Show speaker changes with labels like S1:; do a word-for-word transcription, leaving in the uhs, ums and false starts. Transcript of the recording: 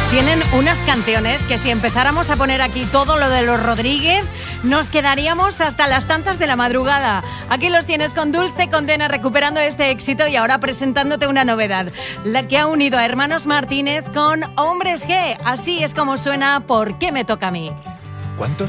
S1: Tienen unas canciones que si empezáramos a poner aquí todo lo de los Rodríguez, nos quedaríamos hasta las tantas de la madrugada. Aquí los tienes con Dulce Condena recuperando este éxito y ahora presentándote una novedad, la que ha unido a Hermanos Martínez con Hombres G. Así es como suena ¿Por qué me toca a mí?
S2: ¿Cuántos